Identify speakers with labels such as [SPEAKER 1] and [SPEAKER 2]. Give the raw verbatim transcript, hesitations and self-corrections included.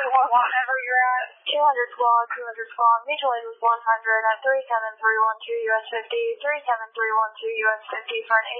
[SPEAKER 1] wherever you're at. two hundred squad, two hundred squad, mutual aid was one hundred at three seven three one two U S fifty, three seven three one two U S fifty for an